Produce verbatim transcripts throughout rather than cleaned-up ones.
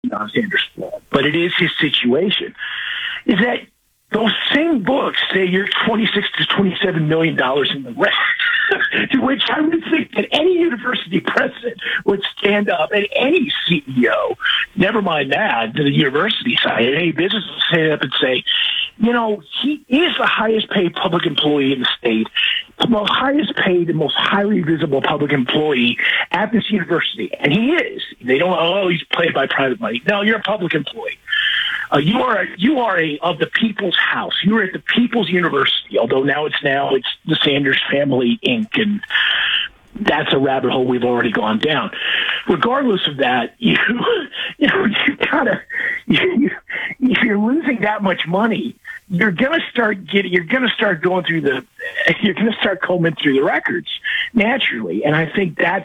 Deion Sanders' fault, but it is his situation, is that those same books say you're twenty-six to twenty-seven million dollars in the red, to which I would think that any university president would stand up, and any C E O, never mind that, to the university side, any business would stand up and say, you know, he is the highest paid public employee in the state, the most highest paid and most highly visible public employee at this university. And he is. They don't, oh, he's paid by private money. No, you're a public employee. Uh, you are a, you are a of the people's house. You are at the people's university. Although now it's now it's the Sanders Family Incorporated, and that's a rabbit hole we've already gone down. Regardless of that, you you know you gotta you, if you're losing that much money, you're gonna start getting you're gonna start going through the you're gonna start combing through the records naturally, and I think that's.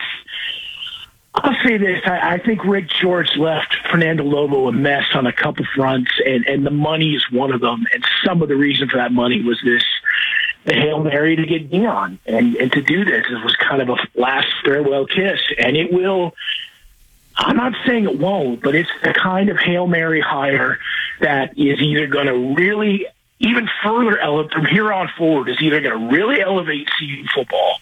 I'll say this. I, I think Rick George left Fernando Lobo a mess on a couple fronts, and, and the money is one of them. And some of the reason for that money was this, the Hail Mary to get Deion. And, and to do this, it was kind of a last farewell kiss. And it will, I'm not saying it won't, but it's the kind of Hail Mary hire that is either going to really, even further elevate, from here on forward, is either going to really elevate C U football,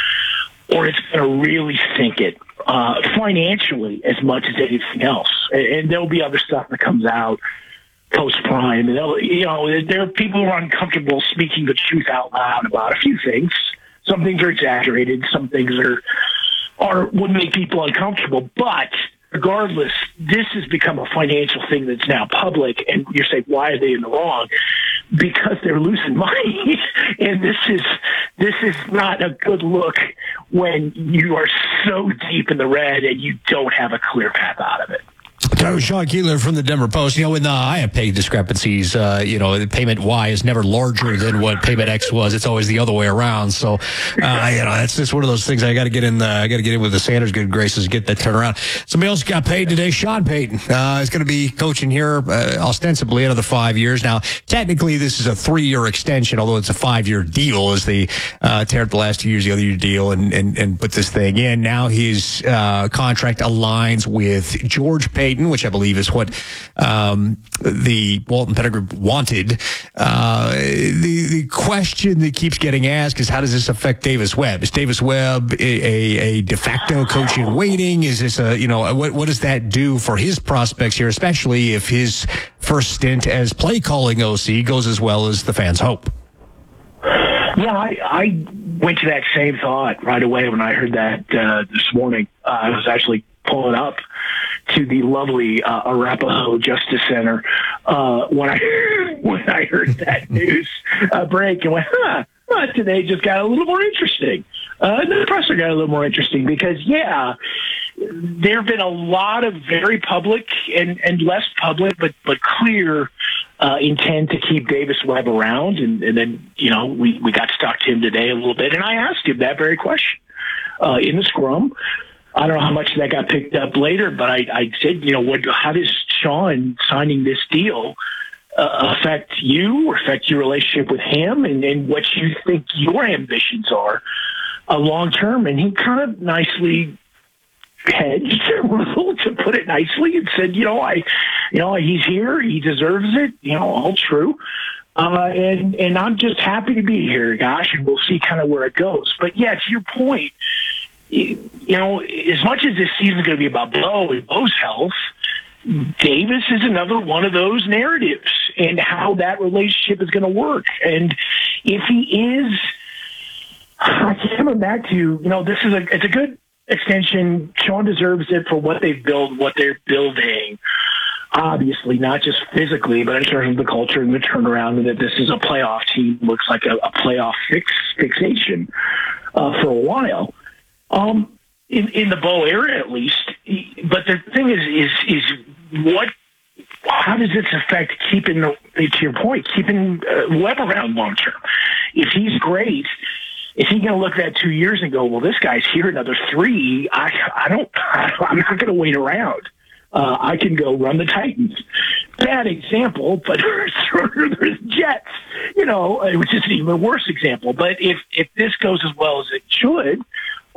or it's going to really sink it. Uh, financially as much as anything else. And, and there'll be other stuff that comes out post-prime. And you know, there are people who are uncomfortable speaking the truth out loud about a few things. Some things are exaggerated. Some things are, are would make people uncomfortable. But regardless, this has become a financial thing that's now public. And you're saying, why are they in the wrong? Because they're losing money. And this is this is not a good look when you are so deep in the red and you don't have a clear path out of it. That was Sean Keeler from the Denver Post. You know, in the I have pay discrepancies, uh, you know, payment Y is never larger than what payment X was. It's always the other way around. So, uh, you know, that's just one of those things. I got to get in. The, I got to get in with the Sanders good graces, get that turnaround. Somebody else got paid today. Sean Payton uh, is going to be coaching here uh, ostensibly another five years. Now, technically, this is a three-year extension, although it's a five-year deal. As they uh, tear up the last two years, the other year deal, and and and put this thing in. Now his uh, contract aligns with George Paton, which I believe is what um, the Walton Pettigrew wanted. Uh, the the question that keeps getting asked is, how does this affect Davis Webb? Is Davis Webb a, a, a de facto coach in waiting? Is this a, you know, what what does that do for his prospects here, especially if his first stint as play calling O C goes as well as the fans hope? Yeah, I, I went to that same thought right away when I heard that uh, this morning. Uh, I was actually pulling up to the lovely uh, Arapahoe Justice Center uh, when I when I heard that news uh, break and went, huh, huh, today just got a little more interesting. Uh, the presser got a little more interesting because, yeah, there have been a lot of very public and, and less public, but but clear uh, intent to keep Davis Webb around. And, and then, you know, we, we got stuck to him today a little bit. And I asked him that very question uh, in the scrum. I don't know how much that got picked up later, but I, I said, you know, what? How does Sean signing this deal uh, affect you, or affect your relationship with him, and, and what you think your ambitions are uh, long term? And he kind of nicely hedged, to put it nicely, and said, you know, I, you know, he's here, he deserves it, you know, all true. Uh, and, and I'm just happy to be here, gosh, and we'll see kind of where it goes. But yeah, to your point, you know, as much as this season is going to be about Bo and Bo's health, Davis is another one of those narratives and how that relationship is going to work. And if he is, I keep coming back to, you know, this is a, it's a good extension. Sean deserves it for what they've built, what they're building. Obviously, not just physically, but in terms of the culture and the turnaround, and that this is a playoff team, looks like a, a playoff fix, fixation uh, for a while. Um, in, in the Bo era, at least. But the thing is, is, is what, how does this affect keeping, the, to your point, keeping uh, Webb around long term? If he's great, is he going to look at that two years and go, well, this guy's here another three. I, I don't, I'm not going to wait around. Uh, I can go run the Titans. Bad example, but there's Jets, you know, which is an even worse example. But if, if this goes as well as it should,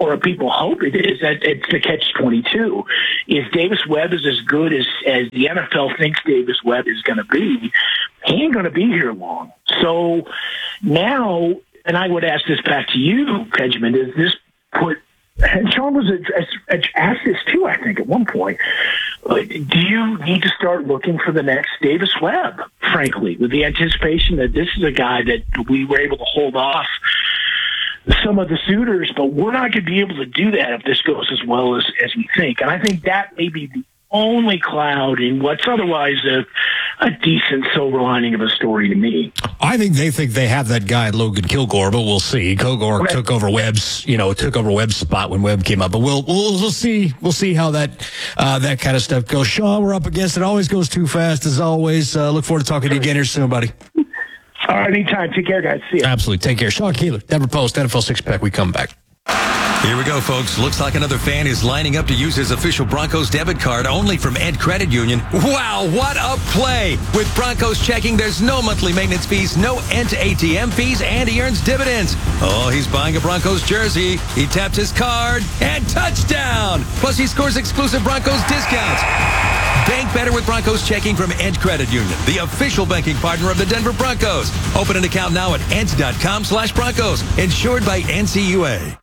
or people hope it is, that it's the catch twenty-two. If Davis Webb is as good as, as the N F L thinks Davis Webb is going to be, he ain't going to be here long. So now, and I would ask this back to you, Benjamin, does this put, and Sean was asked this too, I think, at one point, do you need to start looking for the next Davis Webb, frankly, with the anticipation that this is a guy that we were able to hold off some of the suitors, but we're not going to be able to do that if this goes as well as, as we think. And I think that may be the only cloud in what's otherwise a, a decent silver lining of a story to me. I think they think they have that guy, Logan Kilgore, but we'll see. Kilgore okay. took over Webb's, you know, took over Webb's spot when Webb came up. But we'll we'll, we'll see. We'll see how that uh, that kind of stuff goes. Sean, we're up against it. Always goes too fast, as always. Uh, look forward to talking to you again here soon, buddy. All right, anytime. Take care, guys. See you. Absolutely. Take care. Sean Keeler, Denver Post, N F L Six Pack. We come back. Here we go, folks. Looks like another fan is lining up to use his official Broncos debit card only from Ed Credit Union. Wow, what a play! With Broncos checking, there's no monthly maintenance fees, no Ent A T M fees, and he earns dividends. Oh, he's buying a Broncos jersey. He taps his card, and touchdown! Plus, he scores exclusive Broncos discounts. Bank better with Broncos checking from Ent Credit Union, the official banking partner of the Denver Broncos. Open an account now at ent.com slash Broncos. Insured by N C U A.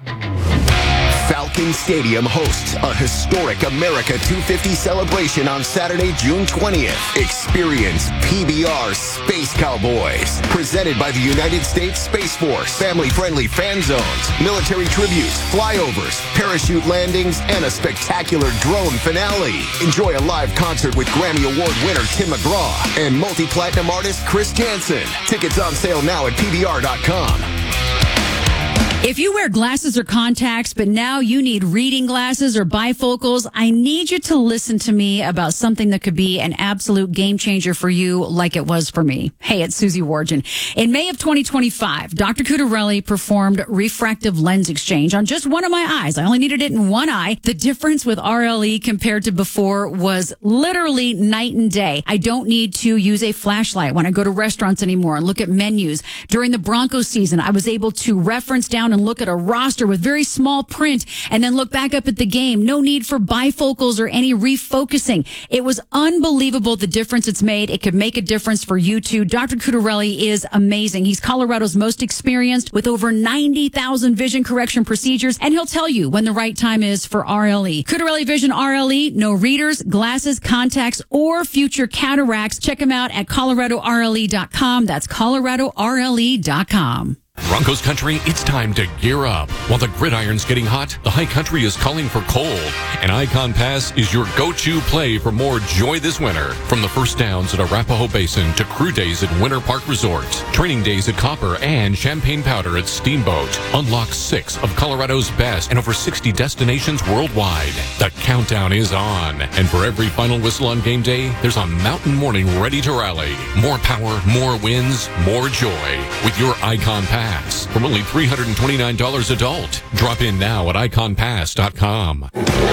Falcon Stadium hosts a historic America two fifty celebration on Saturday, June twentieth. Experience P B R's Space Cowboys, presented by the United States Space Force. Family-friendly fan zones, military tributes, flyovers, parachute landings, and a spectacular drone finale. Enjoy a live concert with Grammy Award winner Tim McGraw and multi-platinum artist Chris Jansen. Tickets on sale now at P B R dot com. If you wear glasses or contacts, but now you need reading glasses or bifocals, I need you to listen to me about something that could be an absolute game changer for you like it was for me. Hey, it's Susie Wargin. In May of twenty twenty-five, Doctor Cutarelli performed refractive lens exchange on just one of my eyes. I only needed it in one eye. The difference with R L E compared to before was literally night and day. I don't need to use a flashlight when I go to restaurants anymore and look at menus. During the Broncos season, I was able to reference down and look at a roster with very small print and then look back up at the game. No need for bifocals or any refocusing. It was unbelievable the difference it's made. It could make a difference for you too. Doctor Cutarelli is amazing. He's Colorado's most experienced with over ninety thousand vision correction procedures, and he'll tell you when the right time is for R L E. Cutarelli Vision R L E, no readers, glasses, contacts, or future cataracts. Check him out at Colorado R L E dot com. That's Colorado R L E dot com. Broncos country, it's time to gear up. While the gridiron's getting hot, the high country is calling for cold. And Icon Pass is your go-to play for more joy this winter. From the first downs at Arapahoe Basin to crew days at Winter Park Resort, training days at Copper, and Champagne Powder at Steamboat. Unlock six of Colorado's best and over sixty destinations worldwide. The countdown is on. And for every final whistle on game day, there's a mountain morning ready to rally. More power, more wins, more joy with your Icon Pass. From only three hundred twenty-nine dollars adult. Drop in now at icon pass dot com.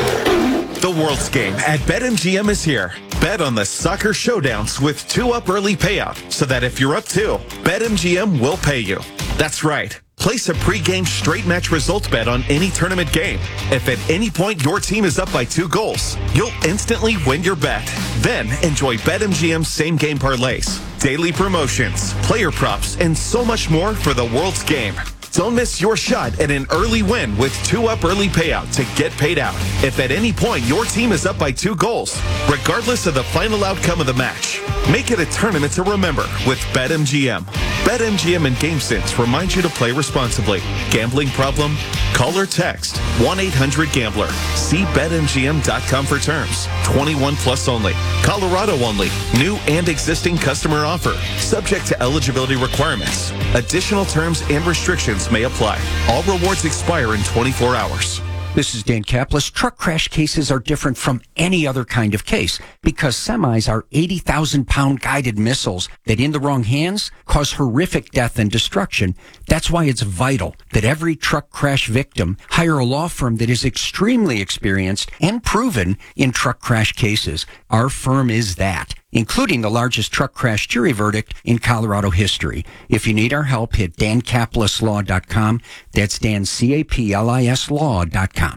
The World's Game at BetMGM is here. Bet on the soccer showdowns with two up early payout so that if you're up two, BetMGM will pay you. That's right. Place a pregame straight match result bet on any tournament game. If at any point your team is up by two goals, you'll instantly win your bet. Then enjoy BetMGM's same game parlays, daily promotions, player props, and so much more for the World's Game. Don't miss your shot at an early win with two up early payout to get paid out. If at any point your team is up by two goals, regardless of the final outcome of the match, make it a tournament to remember with BetMGM. BetMGM and GameSense remind you to play responsibly. Gambling problem? Call or text one eight hundred gambler. See Bet M G M dot com for terms. twenty-one plus only. Colorado only. New and existing customer offer. Subject to eligibility requirements. Additional terms and restrictions may apply. All rewards expire in twenty-four hours. This is Dan Kaplis. Truck crash cases are different from any other kind of case because semis are eighty thousand pound guided missiles that in the wrong hands cause horrific death and destruction. That's why it's vital that every truck crash victim hire a law firm that is extremely experienced and proven in truck crash cases. Our firm is that, including the largest truck crash jury verdict in Colorado history. If you need our help, hit dan caplis law dot com. That's Dan, C A P L I S law dot com.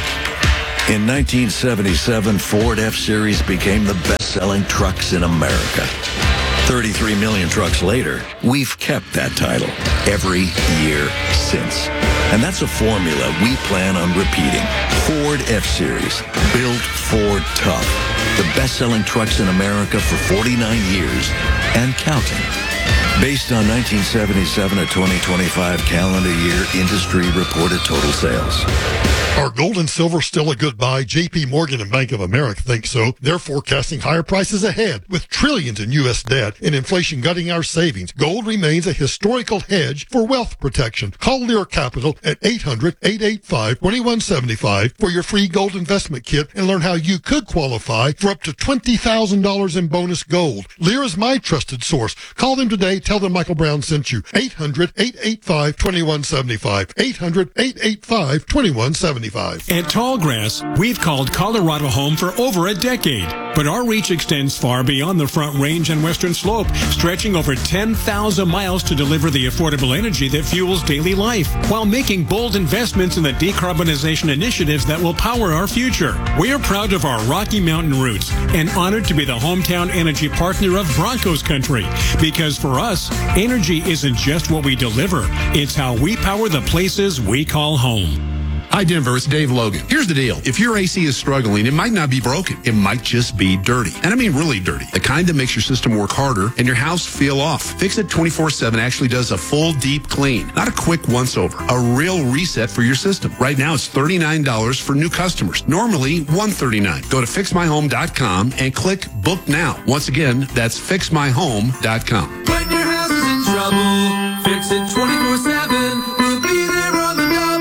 In nineteen seventy-seven, Ford F-Series became the best-selling trucks in America. thirty-three million trucks later, we've kept that title every year since. And that's a formula we plan on repeating. Ford F-Series, built Ford tough. The best-selling trucks in America for forty-nine years and counting. Based on nineteen seventy-seven to twenty twenty-five calendar year industry reported total sales. Are gold and silver still a good buy? J P Morgan and Bank of America think so. They're forecasting higher prices ahead. With trillions in U S debt and inflation gutting our savings, gold remains a historical hedge for wealth protection. Call Lear Capital at eight hundred, eight eight five, two one seven five for your free gold investment kit and learn how you could qualify for up to twenty thousand dollars in bonus gold. Lear is my trusted source. Call them today. Tell them Michael Brown sent you. eight hundred, eight eight five, two one seven five. eight hundred, eight eight five, two one seven five. At Tallgrass, we've called Colorado home for over a decade, but our reach extends far beyond the Front Range and Western Slope, stretching over ten thousand miles to deliver the affordable energy that fuels daily life, while making bold investments in the decarbonization initiatives that will power our future. We are proud of our Rocky Mountain roots and honored to be the hometown energy partner of Broncos Country, because for us, energy isn't just what we deliver, it's how we power the places we call home. Hi, Denver. It's Dave Logan. Here's the deal. If your A C is struggling, it might not be broken. It might just be dirty. And I mean really dirty. The kind that makes your system work harder and your house feel off. Fix It twenty-four seven actually does a full deep clean. Not a quick once-over. A real reset for your system. Right now, it's thirty-nine dollars for new customers. Normally, one hundred thirty-nine dollars. Go to fix my home dot com and click Book Now. Once again, that's fix my home dot com. When your house is in trouble, Fix It twenty-four seven. We'll be there on the double.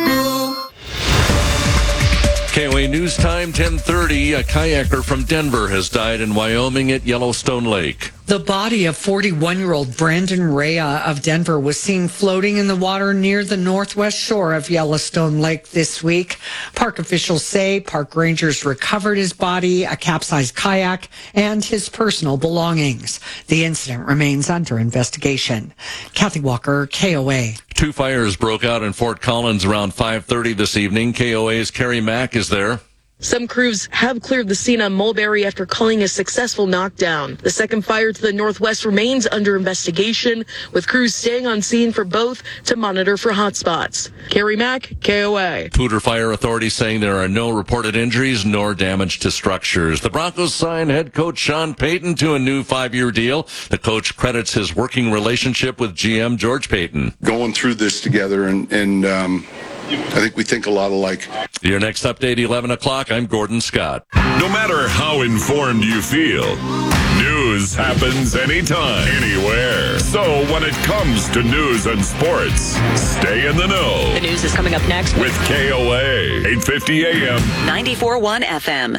K O A News Time, ten thirty. A kayaker from Denver has died in Wyoming at Yellowstone Lake. The body of forty-one-year-old Brandon Rea of Denver was seen floating in the water near the northwest shore of Yellowstone Lake this week. Park officials say park rangers recovered his body, a capsized kayak, and his personal belongings. The incident remains under investigation. Kathy Walker, K O A. Two fires broke out in Fort Collins around five thirty this evening. K O A's Carrie Mack is there. Some crews have cleared the scene on Mulberry after calling a successful knockdown. The second fire to the northwest remains under investigation, with crews staying on scene for both to monitor for hotspots. Carrie Mack, K O A. Poudre Fire Authority saying there are no reported injuries nor damage to structures. The Broncos signed head coach Sean Payton to a new five-year deal. The coach credits his working relationship with G M George Payton. Going through this together and, and um, I think we think a lot alike. Your next update, eleven o'clock. I'm Gordon Scott. No matter how informed you feel, news happens anytime, anywhere. So when it comes to news and sports, stay in the know. The news is coming up next with K O A, eight fifty A M. ninety-four point one F M.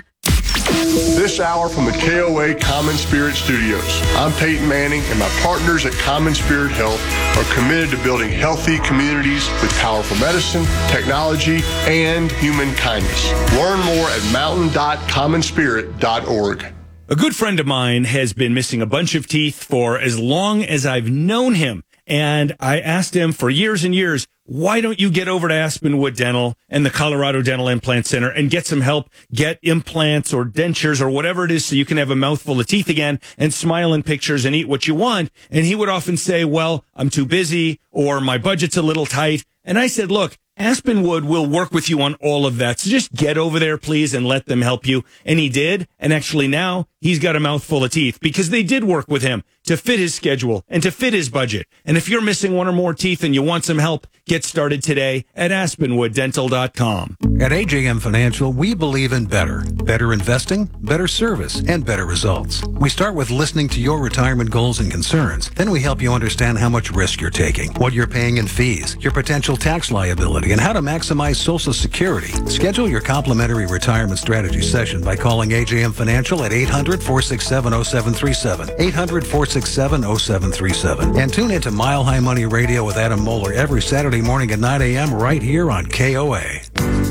This hour from the K O A Common Spirit Studios. I'm Peyton Manning, and my partners at Common Spirit Health are committed to building healthy communities with powerful medicine, technology, and human kindness. Learn more at mountain dot common spirit dot org. A good friend of mine has been missing a bunch of teeth for as long as I've known him. And I asked him for years and years, why don't you get over to Aspenwood Dental and the Colorado Dental Implant Center and get some help, get implants or dentures or whatever it is so you can have a mouthful of teeth again and smile in pictures and eat what you want? And he would often say, well, I'm too busy or my budget's a little tight. And I said, look, Aspenwood will work with you on all of that. So just get over there, please, and let them help you. And he did. And actually now he's got a mouthful of teeth because they did work with him to fit his schedule and to fit his budget. And if you're missing one or more teeth and you want some help, get started today at aspenwood dental dot com. At A J M Financial, we believe in better. Better investing, better service, and better results. We start with listening to your retirement goals and concerns. Then we help you understand how much risk you're taking, what you're paying in fees, your potential tax liability, and how to maximize Social Security. Schedule your complimentary retirement strategy session by calling A J M Financial at eight hundred, four six seven, oh seven three seven, eight hundred, four six seven, oh seven three seven. And tune into Mile High Money Radio with Adam Moeller every Saturday morning at nine a.m. right here on K O A.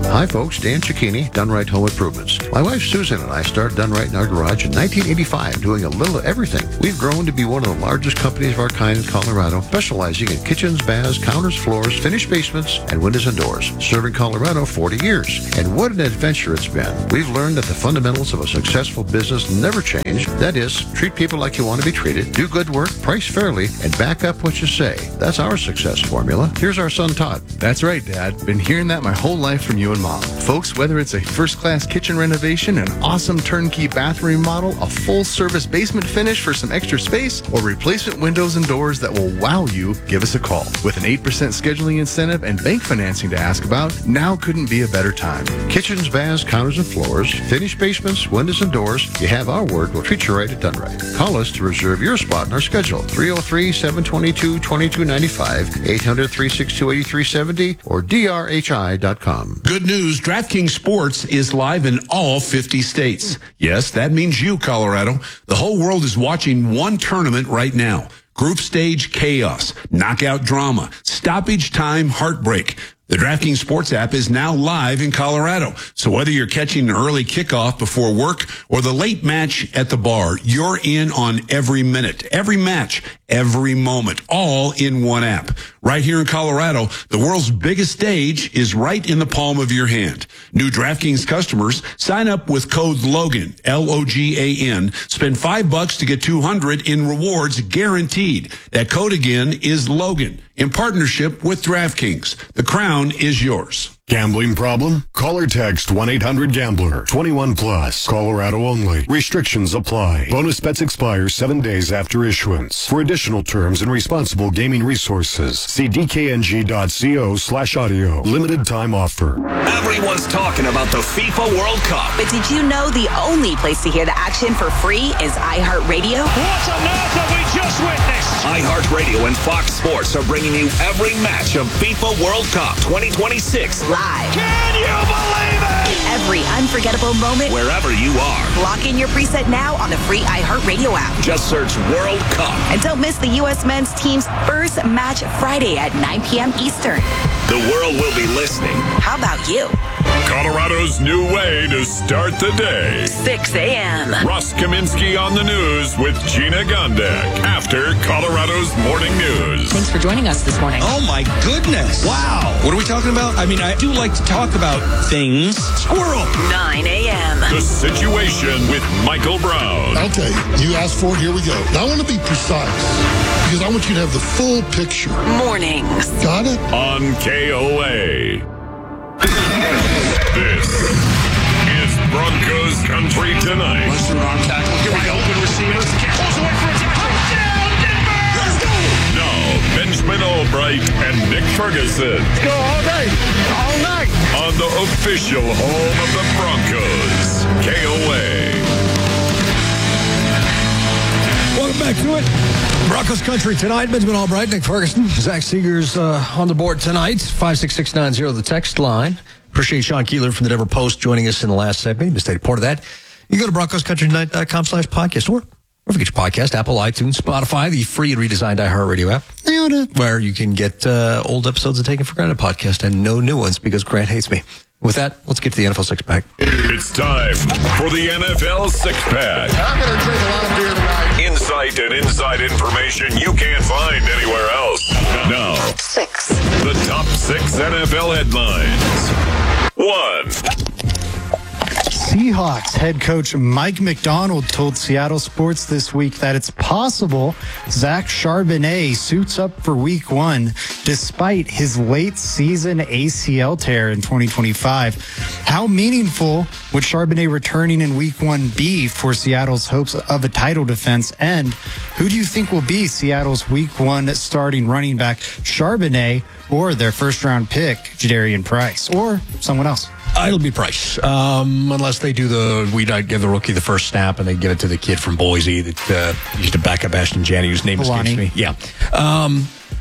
Hi, folks. Dan Cicchini, Done Right Home Improvements. My wife Susan and I started Done Right in our garage in nineteen eighty-five, doing a little of everything. We've grown to be one of the largest companies of our kind in Colorado, specializing in kitchens, baths, counters, floors, finished basements, and windows and doors. Serving Colorado forty years. And what an adventure it's been. We've learned that the fundamentals of a successful business never change. That is, treat people like you want to be treated, do good work, price fairly, and back up what you say. That's our success formula. Here's our son, Todd. That's right, Dad. Been hearing that my whole life from you and Mom. Folks, whether it's a first-class kitchen renovation, an awesome turnkey bathroom model, a full-service basement finish for some extra space, or replacement windows and doors that will wow you, give us a call. With an eight percent scheduling incentive and bank financing to ask about, now couldn't be a better time. Kitchens, baths, counters, and floors, finished basements, windows, and doors. You have our word. We'll treat you right at Done Right. Call us to reserve your spot in our schedule. three oh three, seven two two, two two nine five, eight hundred, three six two, eight three seven zero, or D R H I dot com. Good news, DraftKings Sports is live in all fifty states. Yes, that means you, Colorado. The whole world is watching one tournament right now. Group stage chaos, knockout drama, stoppage time heartbreak. The DraftKings Sports app is now live in Colorado. So whether you're catching an early kickoff before work or the late match at the bar, you're in on every minute, every match, every moment, all in one app. Right here in Colorado, the world's biggest stage is right in the palm of your hand. New DraftKings customers sign up with code Logan, L O G A N. Spend five bucks to get two hundred in rewards guaranteed. That code again is Logan in partnership with DraftKings. The crown is yours. Gambling problem? Call or text one eight hundred gambler. twenty-one plus. Colorado only. Restrictions apply. Bonus bets expire seven days after issuance. For additional terms and responsible gaming resources, see d k n g dot co slash audio. Limited time offer. Everyone's talking about the FIFA World Cup. But did you know the only place to hear the action for free is iHeartRadio? What on earth have we just witnessed? iHeartRadio and Fox Sports are bringing you every match of FIFA World Cup twenty twenty-six. Live. Can you believe it? Every unforgettable moment. Wherever you are. Lock in your preset now on the free iHeartRadio app. Just search World Cup. And don't miss the U S men's team's first match Friday at nine p.m. Eastern. The world will be listening. How about you? Colorado's new way to start the day. six a.m. Ross Kaminsky on the news with Gina Gondek after Colorado's morning news. Thanks for joining us this morning. Oh, my goodness. Wow. What are we talking about? I mean, I do like to talk about things. Squirrel. nine a.m. The Situation with Michael Brown. I'll tell you. You asked for it. Here we go. Now, I want to be precise because I want you to have the full picture. Mornings. Got it? On K O A. This is Broncos Country Tonight. Western arm tackle. Here we go. Open receivers. Pulls away for a touchdown. Denver! Let's go! Now, Benjamin Albright and Nick Ferguson. Let's go all day. All night. On the official home of the Broncos. K O A. Welcome back to it. Broncos Country Tonight. Benjamin Albright, Nick Ferguson, Zach Seegers uh, on the board tonight. five six six nine zero, the text line. Appreciate Sean Keeler from the Denver Post joining us in the last segment. Missed a part of that. You can go to broncos country tonight dot com slash podcast or wherever you get your podcast, Apple, iTunes, Spotify, the free and redesigned iHeartRadio app, where you can get uh, old episodes of Taken for Granted podcast and no new ones because Grant hates me. With that, let's get to the N F L Six Pack. It's time for the N F L Six Pack. I'm going to drink a lot of beer tonight. Insight and inside information you can't find anywhere else. Now, six. The top six N F L headlines. One. Seahawks head coach Mike Macdonald told Seattle Sports this week that it's possible Zach Charbonnet suits up for week one despite his late season A C L tear in twenty twenty-five. How meaningful would Charbonnet returning in week one be for Seattle's hopes of a title defense? And who do you think will be Seattle's week one starting running back, Charbonnet or their first round pick, Jadarian Price, or someone else? Uh, it'll be Price, um, unless they do the, we don't give the rookie the first snap and they give it to the kid from Boise that uh, used to back up Ashton Janney, whose name escapes me. Yeah. Um,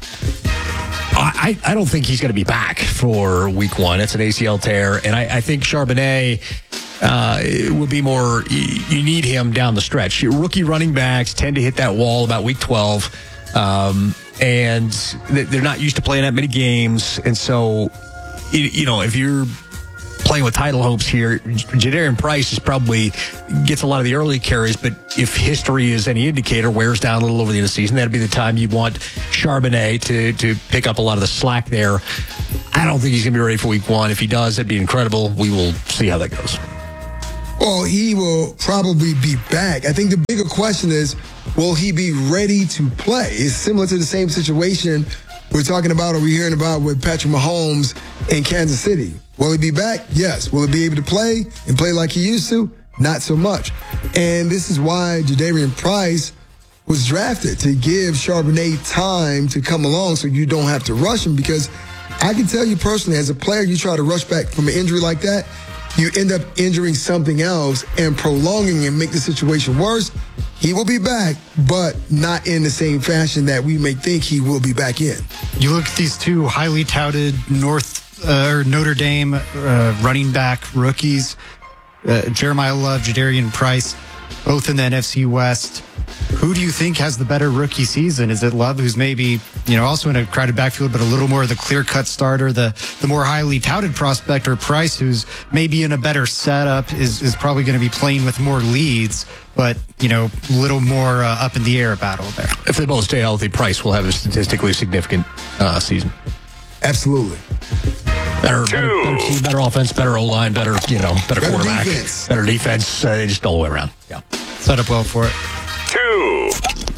I, I don't think he's going to be back for week one. It's an A C L tear, and I, I think Charbonnet uh, will be more, you, you need him down the stretch. Rookie running backs tend to hit that wall about week twelve, um, and they're not used to playing that many games, and so, you, you know, if you're playing with title hopes here. Jadarian Price is probably gets a lot of the early carries, but if history is any indicator, wears down a little over the end of the season. That'd be the time you want Charbonnet to to pick up a lot of the slack there. I don't think he's going to be ready for week one. If he does, that'd be incredible. We will see how that goes. Well, he will probably be back. I think the bigger question is, will he be ready to play? It's similar to the same situation we're talking about or we're hearing about with Patrick Mahomes in Kansas City. Will he be back? Yes. Will he be able to play and play like he used to? Not so much. And this is why Jadarian Price was drafted, to give Charbonnet time to come along so you don't have to rush him, because I can tell you personally, as a player, you try to rush back from an injury like that, you end up injuring something else and prolonging and make the situation worse. He will be back, but not in the same fashion that we may think he will be back in. You look at these two highly touted North uh, or Notre Dame uh, running back rookies, uh, Jeremiah Love, Jadarian Price, both in the N F C West. Who do you think has the better rookie season? Is it Love, who's maybe, you know, also in a crowded backfield, but a little more of the clear-cut starter, the the more highly touted prospect, or Price, who's maybe in a better setup, is, is probably going to be playing with more leads, but, you know, a little more uh, up in the air battle there? If they both stay healthy, Price will have a statistically significant uh, season. Absolutely. Better, better, better team, better offense, better O-line, better, you know, better, better quarterback, defense. better defense, uh, just all the way around. Yeah. Set up well for it. Two.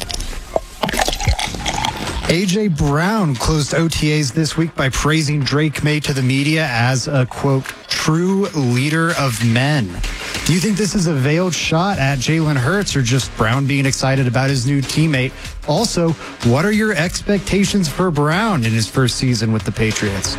A J. Brown closed O T As this week by praising Drake May to the media as a, quote, true leader of men. Do you think this is a veiled shot at Jalen Hurts, or just Brown being excited about his new teammate? Also, what are your expectations for Brown in his first season with the Patriots?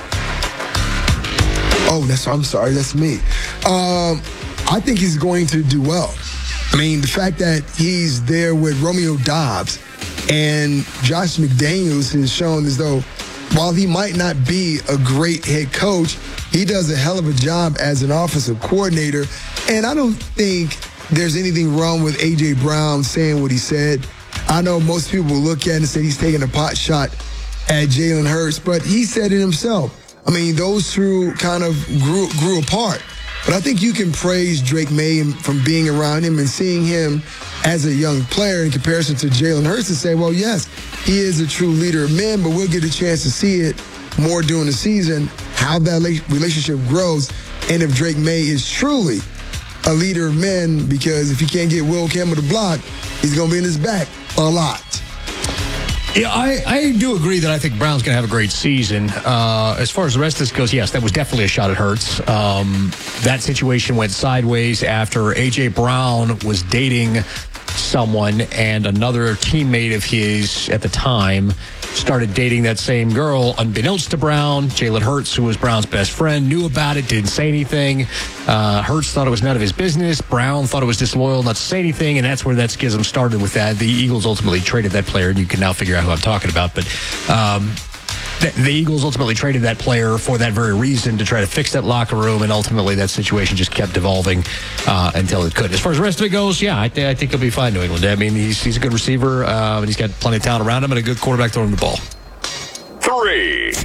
Oh, that's I'm sorry, that's me. Um, I think he's going to do well. I mean, the fact that he's there with Romeo Doubs and Josh McDaniels has shown as though while he might not be a great head coach, he does a hell of a job as an offensive coordinator. And I don't think there's anything wrong with A J. Brown saying what he said. I know most people will look at it and say he's taking a pot shot at Jalen Hurts, but he said it himself. I mean, those two kind of grew, grew apart. But I think you can praise Drake May from being around him and seeing him as a young player in comparison to Jalen Hurts and say, well, yes, he is a true leader of men, but we'll get a chance to see it more during the season, how that relationship grows, and if Drake May is truly a leader of men, because if he can't get Will Campbell to block, he's going to be in his back a lot. Yeah, I, I do agree that I think Brown's going to have a great season. Uh, as far as the rest of this goes, yes, that was definitely a shot at Hurts. Um, that situation went sideways after A J. Brown was dating someone, and another teammate of his at the time started dating that same girl unbeknownst to Brown. Jalen Hurts, who was Brown's best friend, knew about it, didn't say anything. Uh, Hurts thought it was none of his business. Brown thought it was disloyal not to say anything, and that's where that schism started with that. The Eagles ultimately traded that player, and you can now figure out who I'm talking about. But um, the, the Eagles ultimately traded that player for that very reason, to try to fix that locker room, and ultimately that situation just kept devolving uh, until it could. As far as the rest of it goes, yeah, I, th- I think he'll be fine, New England. I mean, he's, he's a good receiver, uh, and he's got plenty of talent around him, and a good quarterback throwing the ball. Three.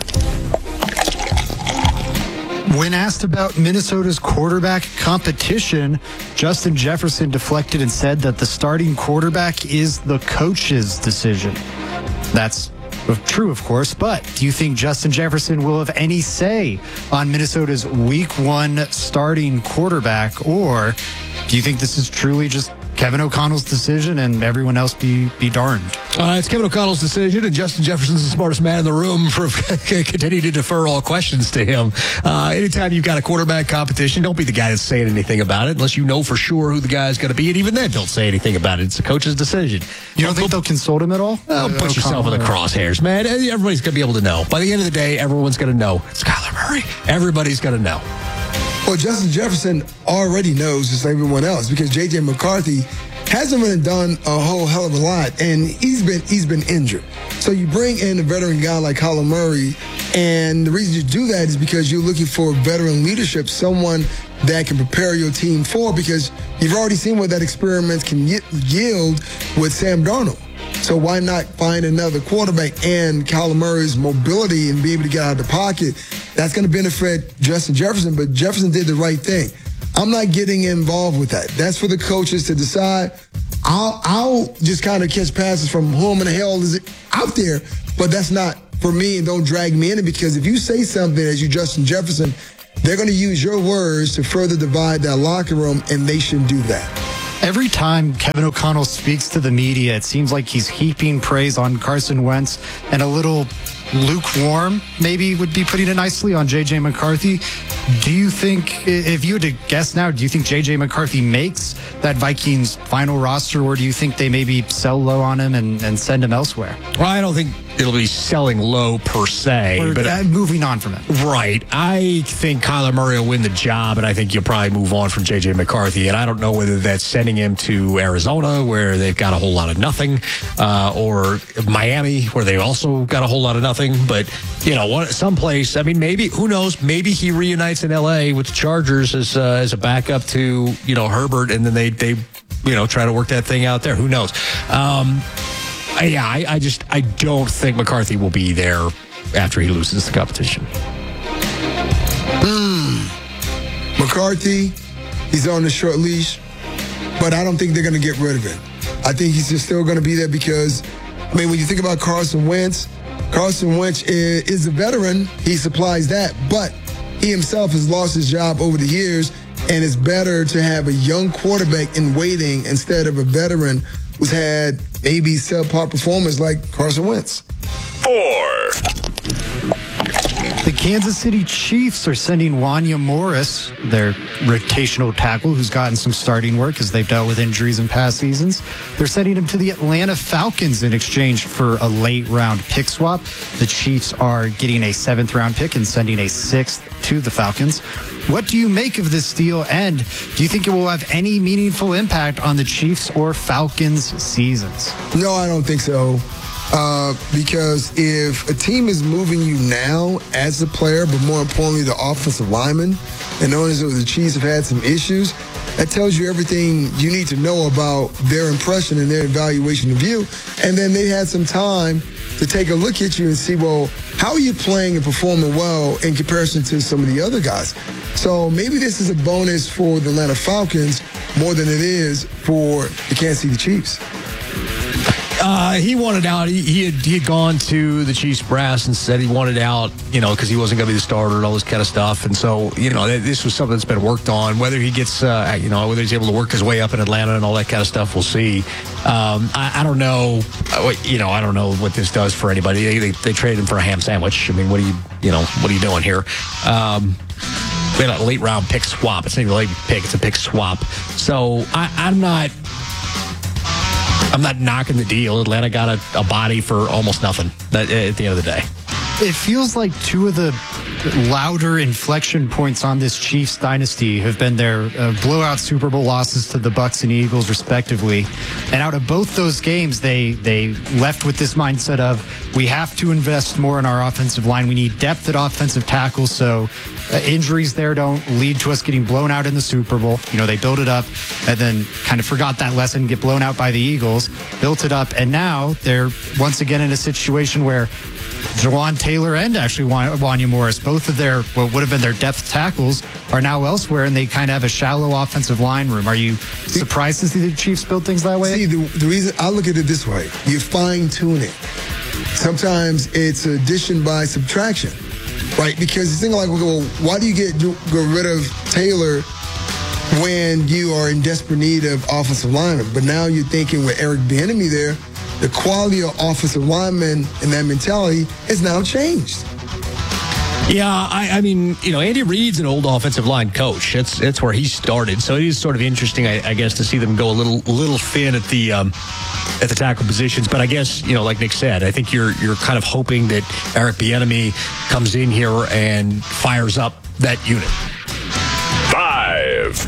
When asked about Minnesota's quarterback competition, Justin Jefferson deflected and said that the starting quarterback is the coach's decision. That's true, of course, but do you think Justin Jefferson will have any say on Minnesota's week one starting quarterback, or do you think this is truly just Kevin O'Connell's decision and everyone else be be darned? Uh, it's Kevin O'Connell's decision, and Justin Jefferson's the smartest man in the room for continue to defer all questions to him. Uh, anytime you've got a quarterback competition, don't be the guy that's saying anything about it unless you know for sure who the guy's going to be, and even then, don't say anything about it. It's the coach's decision. You don't think they'll consult him at all? Oh, put uh, yourself in the crosshairs, man. Everybody's going to be able to know. By the end of the day, everyone's going to know. It's Kyler Murray. Everybody's going to know. Well, Justin Jefferson already knows, just like everyone else, because J J. McCarthy hasn't really done a whole hell of a lot, and he's been he's been injured. So you bring in a veteran guy like Kyler Murray, and the reason you do that is because you're looking for veteran leadership, someone that can prepare your team for, because you've already seen what that experiment can yield with Sam Darnold. So why not find another quarterback, and Kyler Murray's mobility and be able to get out of the pocket that's going to benefit Justin Jefferson, but Jefferson did the right thing. I'm not getting involved with that. That's for the coaches to decide. I'll, I'll just kind of catch passes from whom in the hell is it out there, but that's not for me, and don't drag me in it, because if you say something as you Justin Jefferson, they're going to use your words to further divide that locker room, and they shouldn't do that. Every time Kevin O'Connell speaks to the media, it seems like he's heaping praise on Carson Wentz and a little lukewarm, maybe would be putting it nicely, on J J McCarthy. Do you think, if you had to guess now, do you think J J McCarthy makes that Vikings final roster, or do you think they maybe sell low on him and, and send him elsewhere? Well, I don't think it'll be selling low per se. Or, but uh, moving on from it. Right. I think Kyler Murray will win the job, and I think you'll probably move on from J J McCarthy. And I don't know whether that's sending him to Arizona, where they've got a whole lot of nothing, uh, or Miami, where they also got a whole lot of nothing. But, you know, one, someplace, I mean, maybe, who knows, maybe he reunites in L A with the Chargers as, uh, as a backup to, you know, Herbert, and then they, they, you know, try to work that thing out there. Who knows? Um, I, yeah, I, I just, I don't think McCarthy will be there after he loses the competition. Mm. McCarthy, he's on the short leash, but I don't think they're going to get rid of him. I think he's just still going to be there because, I mean, when you think about Carson Wentz, Carson Wentz is, is a veteran. He supplies that, but he himself has lost his job over the years, and it's better to have a young quarterback in waiting instead of a veteran who's had maybe subpar performance like Carson Wentz. Four. The Kansas City Chiefs are sending Wanya Morris, their rotational tackle, who's gotten some starting work as they've dealt with injuries in past seasons. They're sending him to the Atlanta Falcons in exchange for a late round pick swap. The Chiefs are getting a seventh round pick and sending a sixth to the Falcons. What do you make of this deal, and do you think it will have any meaningful impact on the Chiefs or Falcons seasons? No, I don't think so. Uh, because if a team is moving you now as a player, but more importantly, the offensive lineman, and knowing that the Chiefs have had some issues, that tells you everything you need to know about their impression and their evaluation of you. And then they had some time to take a look at you and see, well, how are you playing and performing well in comparison to some of the other guys? So maybe this is a bonus for the Atlanta Falcons more than it is for the Kansas City Chiefs. Uh, he wanted out. He, he, had, he had gone to the Chiefs brass and said he wanted out, you know, because he wasn't going to be the starter and all this kind of stuff. And so, you know, this was something that's been worked on. Whether he gets, uh, you know, whether he's able to work his way up in Atlanta and all that kind of stuff, we'll see. Um, I, I don't know, you know, I don't know what this does for anybody. They, they, they traded him for a ham sandwich. I mean, what are you, you know, what are you doing here? Um, we had a late round pick swap. It's not even a late pick. It's a pick swap. So I, I'm not. I'm not knocking the deal. Atlanta got a, a body for almost nothing at the end of the day. It feels like two of the louder inflection points on this Chiefs dynasty have been their uh, blowout Super Bowl losses to the Bucs and Eagles, respectively. And out of both those games, they they left with this mindset of, we have to invest more in our offensive line. We need depth at offensive tackle, so uh, injuries there don't lead to us getting blown out in the Super Bowl. You know, they built it up and then kind of forgot that lesson, get blown out by the Eagles, built it up, and now they're once again in a situation where Jawan Taylor and actually Wanya Morris, both of their, what would have been their depth tackles, are now elsewhere, and they kind of have a shallow offensive line room. Are you surprised to see the Chiefs build things that way? See, the, the reason I look at it this way, you fine tune it. Sometimes it's addition by subtraction, right? Because you think like, well, why do you get, get rid of Taylor when you are in desperate need of offensive linemen? But now you're thinking with Eric Bieniemy there, the quality of offensive linemen and that mentality has now changed. Yeah, I, I mean, you know, Andy Reid's an old offensive line coach. It's it's where he started, so it is sort of interesting, I, I guess, to see them go a little little thin at the um, at the tackle positions. But I guess, you know, like Nick said, I think you're you're kind of hoping that Eric Bieniemy comes in here and fires up that unit. Five.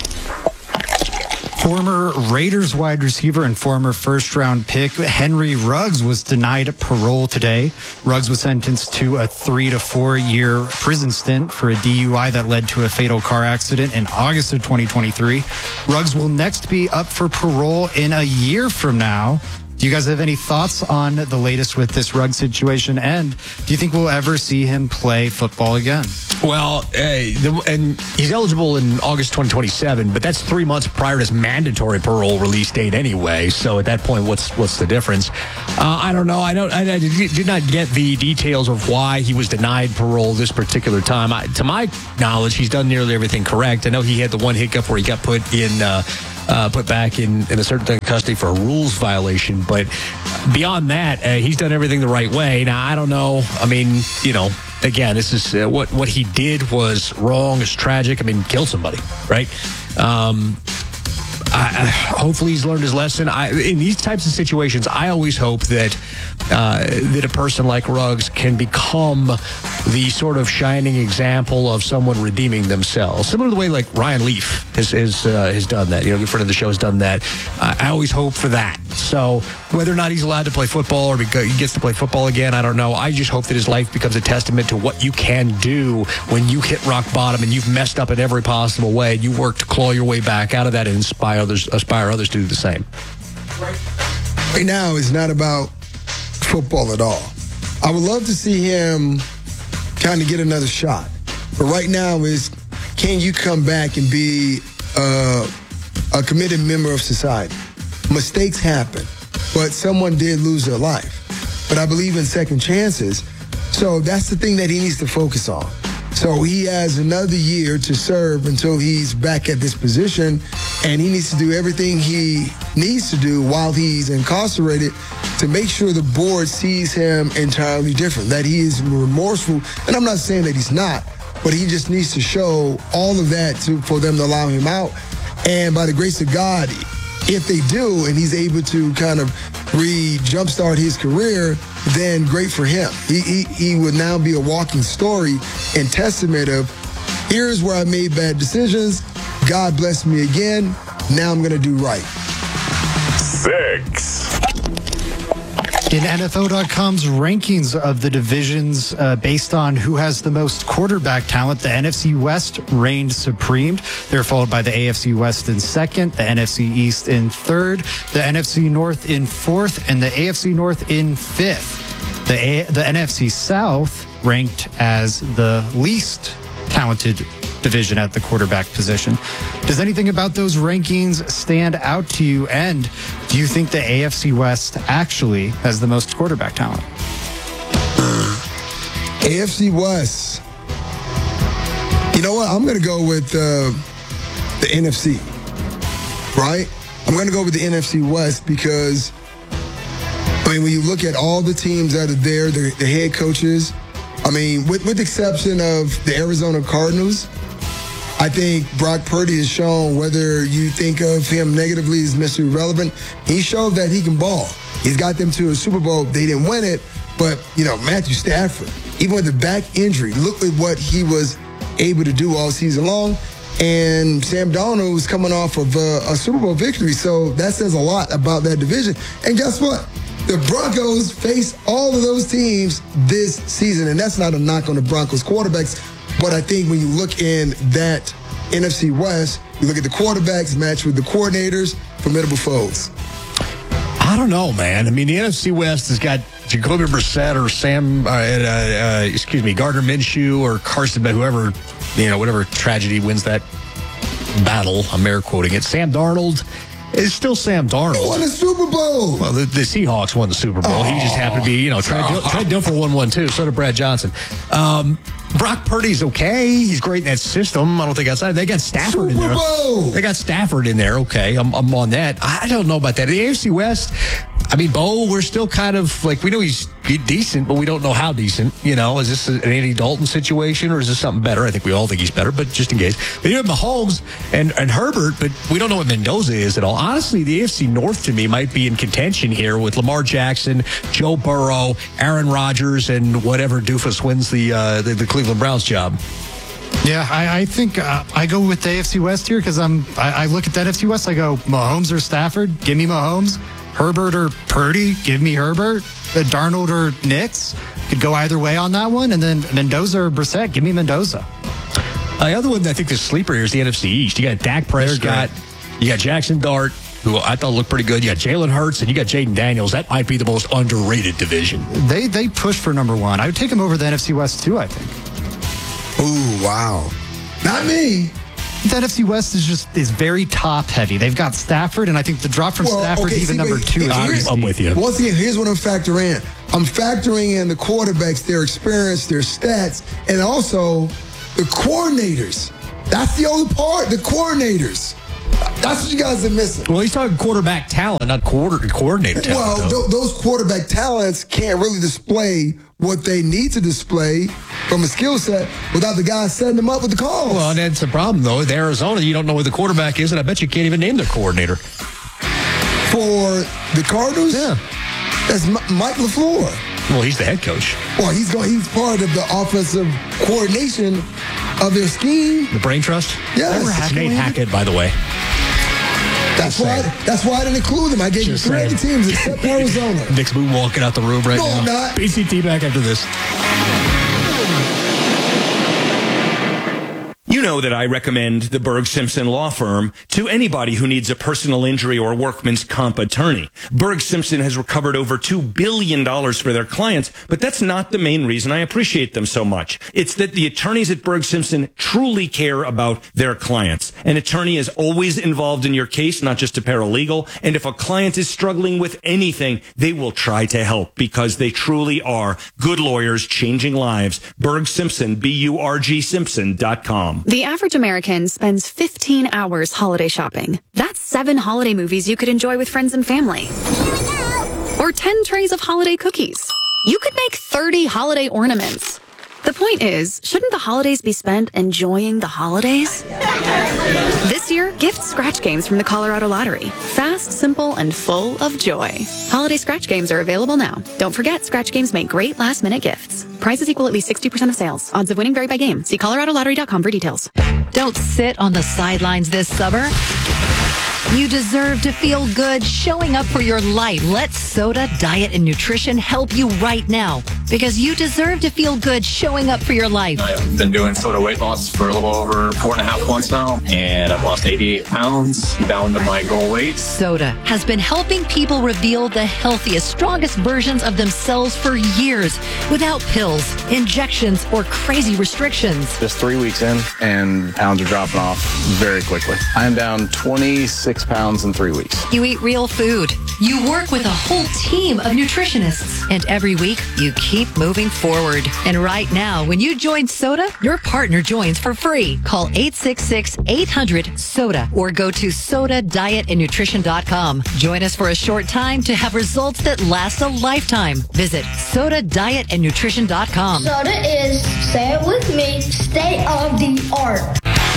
Former Raiders wide receiver and former first-round pick Henry Ruggs was denied parole today. Ruggs was sentenced to a three to four-year prison stint for a D U I that led to a fatal car accident in August of twenty twenty-three. Ruggs will next be up for parole in a year from now. Do you guys have any thoughts on the latest with this Ruggs situation? And do you think we'll ever see him play football again? Well, hey, the, and he's eligible in August twenty twenty-seven, but that's three months prior to his mandatory parole release date anyway. So at that point, what's what's the difference? Uh, I don't know. I don't. I, I did not get the details of why he was denied parole this particular time. I, to my knowledge, he's done nearly everything correct. I know he had the one hiccup where he got put in. Uh, Uh, put back in, in a certain thing custody for a rules violation. But beyond that, uh, he's done everything the right way. Now, I don't know. I mean, you know, again, this is uh, what, what he did was wrong. It's tragic. I mean, killed somebody, right? Um, I, I, hopefully he's learned his lesson. I, in these types of situations, I always hope that uh, that a person like Ruggs can become the sort of shining example of someone redeeming themselves, similar to the way like Ryan Leaf has has, uh, has done that. You know, a good friend of the show has done that. I, I always hope for that. So whether or not he's allowed to play football or he gets to play football again, I don't know. I just hope that his life becomes a testament to what you can do when you hit rock bottom and you've messed up in every possible way. And you work to claw your way back out of that and inspire others, aspire others to do the same. Right now, it's not about football at all. I would love to see him kind of get another shot. But right now is, can you come back and be uh, a committed member of society? Mistakes happen, but someone did lose their life. But I believe in second chances. So that's the thing that he needs to focus on. So he has another year to serve until he's back at this position, and he needs to do everything he needs to do while he's incarcerated to make sure the board sees him entirely different, that he is remorseful. And I'm not saying that he's not, but he just needs to show all of that to, for them to allow him out. And by the grace of God, if they do, and he's able to kind of re-jumpstart his career, then great for him. He, he, he would now be a walking story and testament of, here's where I made bad decisions. God bless me again. Now I'm going to do right. Six. In N F L dot com's rankings of the divisions uh, based on who has the most quarterback talent, the N F C West reigned supreme. They're followed by the A F C West in second, the N F C East in third, the N F C North in fourth, and the A F C North in fifth. The, A- the N F C South ranked as the least talented division at the quarterback position. Does anything about those rankings stand out to you? And do you think the A F C West actually has the most quarterback talent? A F C West. You know what? I'm going to go with uh, the N F C, right? I'm going to go with the N F C West because, I mean, when you look at all the teams that are there, the, the head coaches, I mean, with, with the exception of the Arizona Cardinals, I think Brock Purdy has shown, whether you think of him negatively as Mister Irrelevant, he showed that he can ball. He's got them to a Super Bowl. They didn't win it, but, you know, Matthew Stafford, even with the back injury, look at what he was able to do all season long. And Sam Darnold was coming off of a, a Super Bowl victory, so that says a lot about that division. And guess what? The Broncos face all of those teams this season, and that's not a knock on the Broncos quarterbacks. But I think when you look in that N F C West, you look at the quarterbacks matched with the coordinators, formidable foes. I don't know, man. I mean, the N F C West has got Jacoby Brissett or Sam, uh, uh, uh, excuse me, Gardner Minshew or Carson, whoever, you know, whatever tragedy wins that battle. I'm air quoting it. Sam Darnold. It's still Sam Darnold. He won the Super Bowl. Well, the, the Seahawks won the Super Bowl. Oh. He just happened to be, you know, Trent, oh. Trent Dilfer won one too. So did Brad Johnson. Um, Brock Purdy's okay. He's great in that system. I don't think outside. They got Stafford Super in there. Bowl. They got Stafford in there. Okay, I'm, I'm on that. I don't know about that. The A F C West, I mean, Bo, we're still kind of like, we know he's decent, but we don't know how decent. You know, is this an Andy Dalton situation or is this something better? I think we all think he's better, but just in case. But you have Mahomes and, and Herbert, but we don't know what Mendoza is at all. Honestly, the A F C North to me might be in contention here with Lamar Jackson, Joe Burrow, Aaron Rodgers, and whatever doofus wins the uh, the, the Cleveland Browns job. Yeah, I, I think uh, I go with the A F C West here because I'm. I, I look at the N F C West. I go Mahomes or Stafford. Give me Mahomes. Herbert or Purdy. Give me Herbert. Uh, Darnold or Nix. Could go either way on that one. And then Mendoza or Brissett. Give me Mendoza. Uh, the other one I think the sleeper here is the N F C East. You got Dak Prescott. You got Jackson Dart. who I thought looked pretty good. You got Jalen Hurts and you got Jaden Daniels. That might be the most underrated division. They they push for number one. I would take them over the N F C West too, I think. Ooh, wow. Not me. The N F C West is just is very top heavy. They've got Stafford, and I think the drop from Well, Stafford's okay, even see, number wait, two. here's- I'm with you. Once again, here's what I'm factoring in. I'm factoring in the quarterbacks, their experience, their stats, and also the coordinators. That's the only part, the coordinators. That's what you guys are missing. Well, he's talking quarterback talent, not quarter coordinator talent. Well, th- those quarterback talents can't really display what they need to display from a skill set without the guy setting them up with the calls. Well, that's the problem, though. With Arizona, you don't know who the quarterback is, and I bet you can't even name their coordinator. For the Cardinals? Yeah. That's M- Mike LaFleur. Well, he's the head coach. Well, he's going. He's part of the offensive coordination of their scheme. The brain trust? Yes. It's Nate Hackett, by the way. That's why. That's why I didn't include them. I gave you Just three saying. other teams except Arizona. Nick's moonwalking out the room right No, now. I'm not. P C T back after this. You know that I recommend the Berg Simpson Law Firm to anybody who needs a personal injury or workman's comp attorney. Berg Simpson has recovered over two billion dollars for their clients, but that's not the main reason I appreciate them so much. It's that the attorneys at Berg Simpson truly care about their clients. An attorney is always involved in your case, not just a paralegal. And if a client is struggling with anything, they will try to help because they truly are good lawyers changing lives. Berg Simpson, B U R G Simpson dot com. The average American spends fifteen hours holiday shopping. That's seven holiday movies you could enjoy with friends and family. Or ten trays of holiday cookies. You could make thirty holiday ornaments. The point is, shouldn't the holidays be spent enjoying the holidays? This year, gift scratch games from the Colorado Lottery. Fast, simple, and full of joy. Holiday scratch games are available now. Don't forget, scratch games make great last-minute gifts. Prizes equal at least sixty percent of sales. Odds of winning vary by game. See Colorado Lottery dot com for details. Don't sit on the sidelines this summer. You deserve to feel good showing up for your life. Let Soda Diet and Nutrition help you right now. Because you deserve to feel good showing up for your life. I've been doing Soda weight loss for a little over four and a half months now, and I've lost eighty-eight pounds down to my goal weight. Soda has been helping people reveal the healthiest, strongest versions of themselves for years without pills, injections, or crazy restrictions. Just three weeks in, and pounds are dropping off very quickly. I am down twenty-six pounds in three weeks. You eat real food. You work with a whole team of nutritionists. And every week, you keep moving forward. And right now, when you join Soda, your partner joins for free. Call eight six six, eight hundred, SODA or go to soda diet and nutrition dot com. Join us for a short time to have results that last a lifetime. Visit soda diet and nutrition dot com. Soda is, say it with me, state of the art.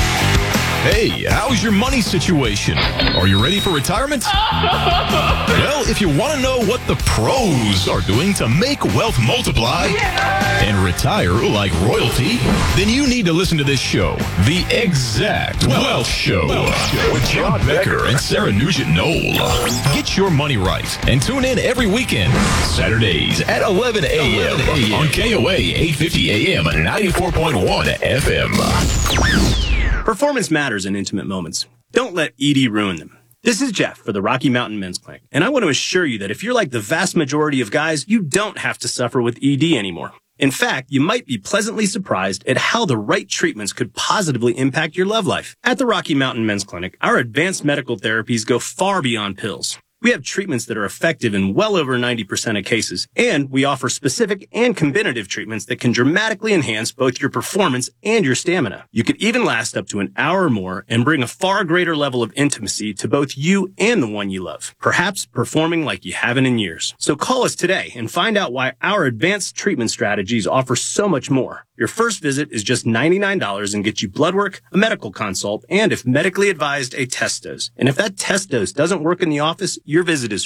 Hey, how's your money situation? Are you ready for retirement? Well, if you want to know what the pros are doing to make wealth multiply and retire like royalty, then you need to listen to this show, The Exact Wealth Show, with John Becker and Sarah Nugent-Knoll. Get your money right and tune in every weekend, Saturdays at eleven a.m. on K O A eight fifty A M ninety-four point one F M. Performance matters in intimate moments. Don't let E D ruin them. This is Jeff for the Rocky Mountain Men's Clinic, and I want to assure you that if you're like the vast majority of guys, you don't have to suffer with E D anymore. In fact, you might be pleasantly surprised at how the right treatments could positively impact your love life. At the Rocky Mountain Men's Clinic, our advanced medical therapies go far beyond pills. We have treatments that are effective in well over ninety percent of cases, and we offer specific and combinative treatments that can dramatically enhance both your performance and your stamina. You could even last up to an hour or more and bring a far greater level of intimacy to both you and the one you love, perhaps performing like you haven't in years. So call us today and find out why our advanced treatment strategies offer so much more. Your first visit is just ninety-nine dollars and gets you blood work, a medical consult, and if medically advised, a test dose. And if that test dose doesn't work in the office, your visit is free.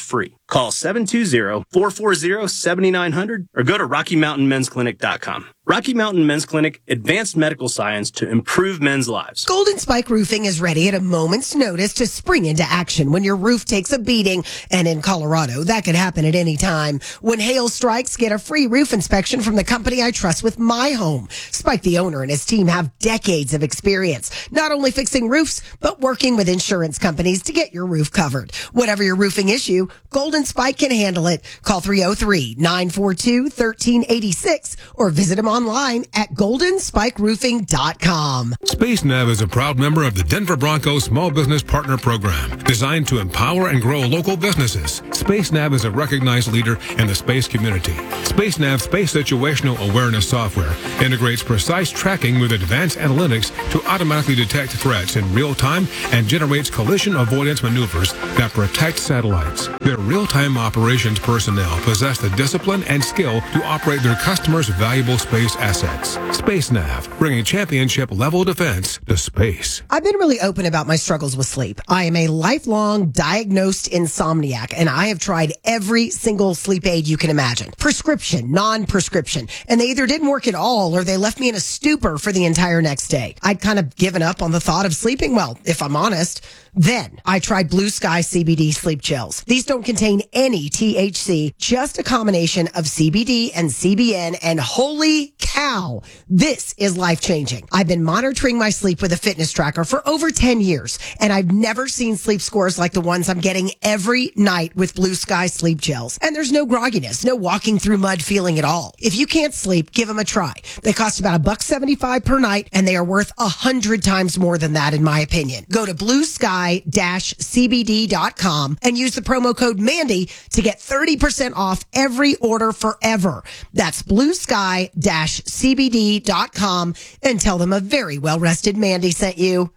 Call seven two zero, four four zero, seven nine zero zero or go to rocky mountain men's clinic dot com. Rocky Mountain Men's Clinic, advanced medical science to improve men's lives. Golden Spike Roofing is ready at a moment's notice to spring into action when your roof takes a beating. And in Colorado, that could happen at any time. When hail strikes, get a free roof inspection from the company I trust with my home. Spike, the owner, and his team have decades of experience, not only fixing roofs, but working with insurance companies to get your roof covered. Whatever your roofing issue, Golden Spike can handle it. Call three oh three, nine four two, one three eight six or visit them online at golden spike roofing dot com. SpaceNav is a proud member of the Denver Broncos Small Business Partner Program, designed to empower and grow local businesses. SpaceNav is a recognized leader in the space community. SpaceNav Space Situational Awareness software integrates precise tracking with advanced analytics to automatically detect threats in real time and generates collision avoidance maneuvers that protect satellites. Their real-time operations personnel possess the discipline and skill to operate their customers' valuable space assets. SpaceNav, bringing championship-level defense to space. I've been really open about my struggles with sleep. I am a lifelong diagnosed insomniac, and I have tried every single sleep aid you can imagine. Prescription, non-prescription. And they either didn't work at all or they left me in a stupor for the entire next day. I'd kind of given up on the thought of sleeping well, if I'm honest. Then I tried Blue Sky C B D sleep gels. These don't contain any T H C, just a combination of C B D and C B N, and holy cow, this is life-changing. I've been monitoring my sleep with a fitness tracker for over ten years, and I've never seen sleep scores like the ones I'm getting every night with Blue Sky sleep gels. And there's no grogginess, no walking through mud feeling at all. If you can't sleep, give them a try. They cost about a buck seventy-five per night, and they are worth a hundred times more than that, in my opinion. Go to blue sky dash c b d dot com and use the promo code Mandy to get thirty percent off every order forever. That's blue sky dash c b d dot com and tell them a very well-rested Mandy sent you.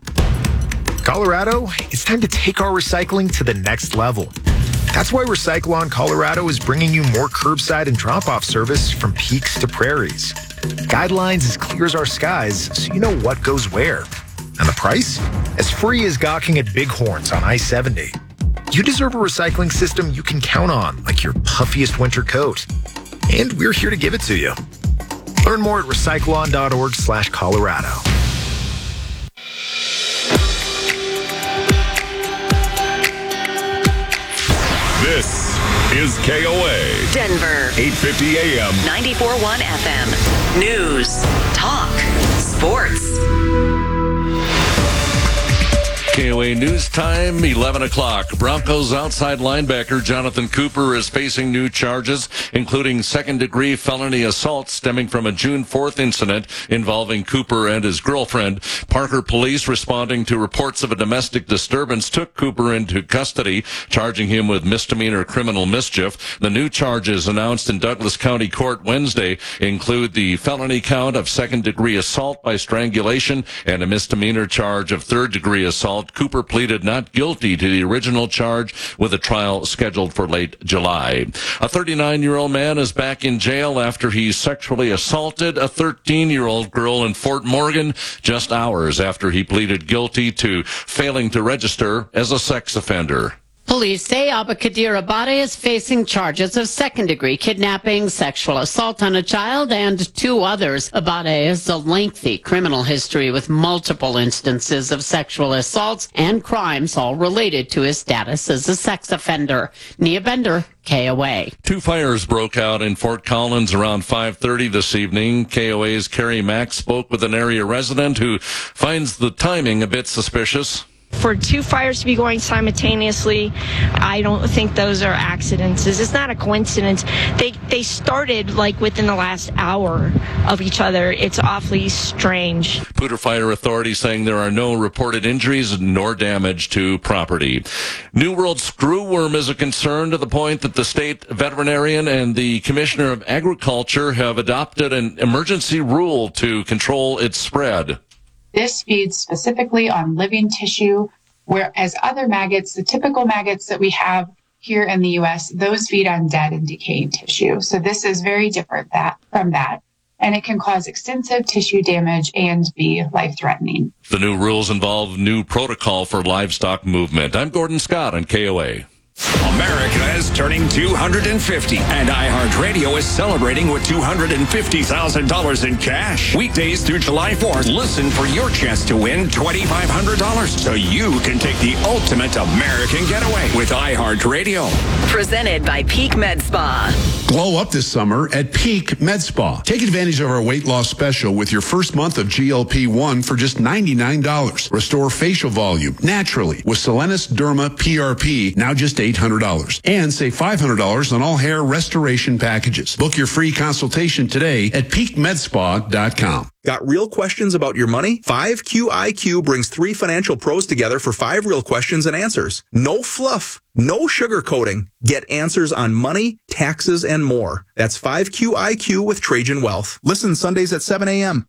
Colorado, it's time to take our recycling to the next level. That's why Recyclon Colorado is bringing you more curbside and drop-off service from peaks to prairies. Guidelines as clear as our skies, so you know what goes where. And the price? As free as gawking at Bighorns on I seventy. You deserve a recycling system you can count on, like your puffiest winter coat. And we're here to give it to you. Learn more at recyclon.org slash Colorado. This is K O A. Denver. eight fifty A M. ninety-four point one F M. News. Talk. Sports. K O A News Time, eleven o'clock. Broncos outside linebacker Jonathan Cooper is facing new charges, including second-degree felony assault stemming from a June fourth incident involving Cooper and his girlfriend. Parker police, responding to reports of a domestic disturbance, took Cooper into custody, charging him with misdemeanor criminal mischief. The new charges announced in Douglas County Court Wednesday include the felony count of second-degree assault by strangulation and a misdemeanor charge of third-degree assault. Cooper pleaded not guilty to the original charge, with a trial scheduled for late July. A thirty-nine-year-old man is back in jail after he sexually assaulted a thirteen-year-old girl in Fort Morgan just hours after he pleaded guilty to failing to register as a sex offender. Police say Abakadir Abate is facing charges of second-degree kidnapping, sexual assault on a child, and two others. Abate has a lengthy criminal history with multiple instances of sexual assaults and crimes, all related to his status as a sex offender. Nia Bender, K O A. Two fires broke out in Fort Collins around five thirty this evening. K O A's Carrie Mack spoke with an area resident who finds the timing a bit suspicious. For two fires to be going simultaneously, I don't think those are accidents. It's not a coincidence. They they started like within the last hour of each other. It's awfully strange. Poudre Fire Authority saying there are no reported injuries nor damage to property. New World screwworm is a concern to the point that the state veterinarian and the Commissioner of Agriculture have adopted an emergency rule to control its spread. This feeds specifically on living tissue, whereas other maggots, the typical maggots that we have here in the U S, those feed on dead and decaying tissue. So this is very different that, from that, and it can cause extensive tissue damage and be life-threatening. The new rules involve new protocol for livestock movement. I'm Gordon Scott on K O A. America has turned turning two hundred fifty, and iHeartRadio is celebrating with two hundred fifty thousand dollars in cash. Weekdays through July fourth, listen for your chance to win twenty-five hundred dollars so you can take the ultimate American getaway with iHeartRadio. Presented by Peak Med Spa. Glow up this summer at Peak Med Spa. Take advantage of our weight loss special with your first month of G L P one for just ninety-nine dollars. Restore facial volume naturally with Solenis Derma P R P, now just eight hundred dollars. And save five hundred dollars on all hair restoration packages. Book your free consultation today at peak med spa dot com. Got real questions about your money? five Q I Q brings three financial pros together for five real questions and answers. No fluff, no sugarcoating. Get answers on money, taxes, and more. That's five Q I Q with Trajan Wealth. Listen Sundays at seven a.m.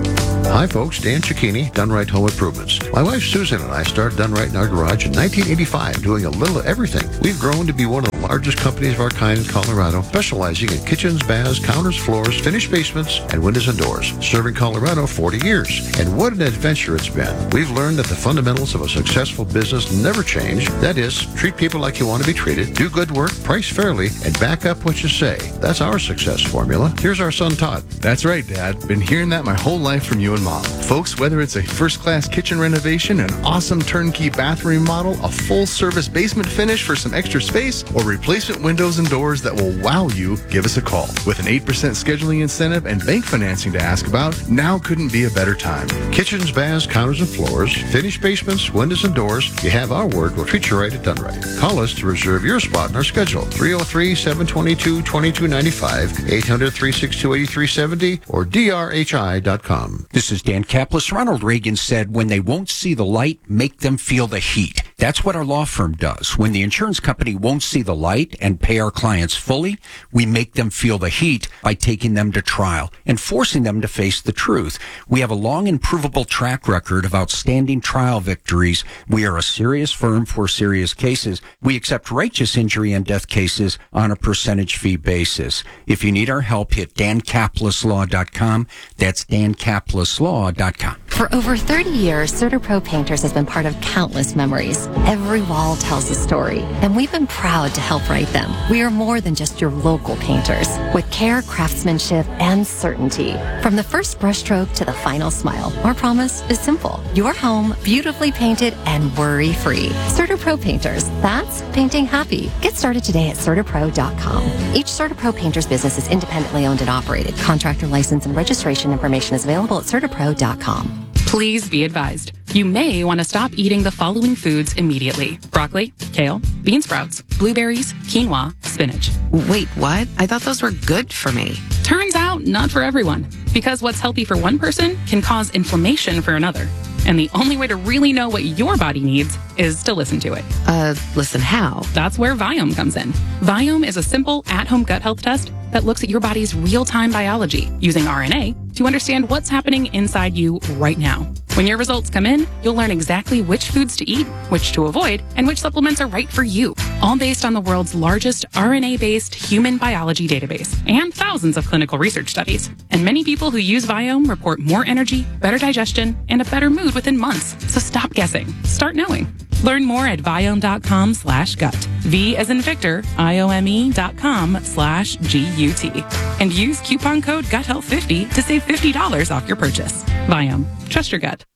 Hi folks, Dan Cicchini, Done Right Home Improvements. My wife Susan and I started Done Right in our garage in nineteen eighty-five, doing a little of everything. We've grown to be one of the largest companies of our kind in Colorado, specializing in kitchens, baths, counters, floors, finished basements, and windows and doors. Serving Colorado forty years. And what an adventure it's been. We've learned that the fundamentals of a successful business never change. That is, treat people like you want to be treated, do good work, price fairly, and back up what you say. That's our success formula. Here's our son Todd. That's right, Dad. Been hearing that my whole life from you and Mom. Folks, whether it's a first-class kitchen renovation, an awesome turnkey bathroom model, a full-service basement finish for some extra space, or replacement windows and doors that will wow you, give us a call. With an eight percent scheduling incentive and bank financing to ask about, now couldn't be a better time. Kitchens, baths, counters, and floors, finished basements, windows, and doors. You have our word. We'll treat you right at Done Right. Call us to reserve your spot in our schedule. three oh three, seven two two, two two nine five, eight hundred, three six two, eight three seven zero, or D R H I dot com. This is Dan Kaplis. Ronald Reagan said, when they won't see the light, make them feel the heat. That's what our law firm does. When the insurance company won't see the light and pay our clients fully, we make them feel the heat by taking them to trial and forcing them to face the truth. We have a long and provable track record of outstanding trial victories. We are a serious firm for serious cases. We accept righteous injury and death cases on a percentage fee basis. If you need our help, hit dan kaplis law dot com. That's dan kaplis law dot com. For over thirty years, CertaPro Painters has been part of countless memories. Every wall tells a story, and we've been proud to help write them. We are more than just your local painters, with care, craftsmanship, and certainty. From the first brushstroke to the final smile, our promise is simple. Your home, beautifully painted and worry-free. CertaPro Painters, that's painting happy. Get started today at CertaPro dot com. Each CertaPro Painters business is independently owned and operated. Contractor license and registration information is available at CertaPro dot com. Please be advised, you may want to stop eating the following foods immediately. Broccoli, kale, bean sprouts, blueberries, quinoa, spinach. Wait, what? I thought those were good for me. Turns out, not for everyone. Because what's healthy for one person can cause inflammation for another. And the only way to really know what your body needs is to listen to it. Uh, listen how? That's where Viome comes in. Viome is a simple at-home gut health test that looks at your body's real-time biology using R N A to understand what's happening inside you right now. When your results come in, you'll learn exactly which foods to eat, which to avoid, and which supplements are right for you. All based on the world's largest R N A-based human biology database and thousands of clinical research studies. And many people who use Viome report more energy, better digestion, and a better mood within months. So stop guessing. Start knowing. Learn more at viome.com slash gut. V as in Victor, I-O-M-E dot com slash G-U-T. And use coupon code gut health fifty to save fifty dollars off your purchase. Viome. Trust your gut.